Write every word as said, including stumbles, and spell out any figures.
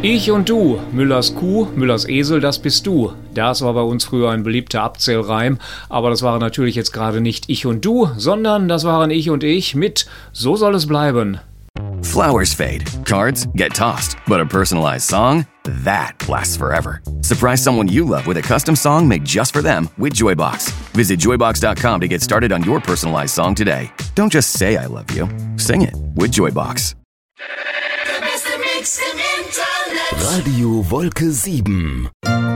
Ich und du, Müllers Kuh, Müllers Esel, das bist du. Das war bei uns früher ein beliebter Abzählreim, aber das waren natürlich jetzt gerade nicht ich und du, sondern das waren ich und ich mit So soll es bleiben. Flowers fade, cards get tossed, but a personalized song, that lasts forever. Surprise someone you love with a custom song made just for them with Joybox. Visit joybox dot com to get started on your personalized song today. Don't just say I love you, sing it with Joybox. Radio Wolke sieben.